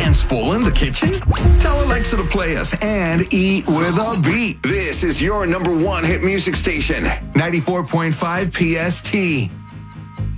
hands full in the kitchen? Tell Alexa to play us and eat with a beat. This is your number one hit music station, 94.5 PST.